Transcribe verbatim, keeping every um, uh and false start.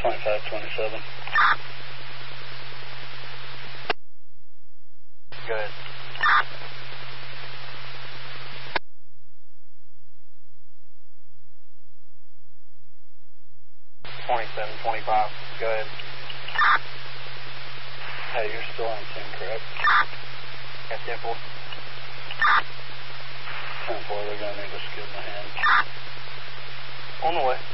twenty-five twenty-seven. Go ahead. twenty-seven twenty-five. Go ahead. Hey, you're still on ten, correct? Got ten four. ten four, they're going to need to skid my hand. On the way.